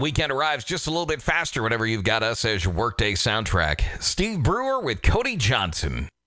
weekend arrives just a little bit faster whenever you've got us as your workday soundtrack. Steve Brewer with Cody Johnson.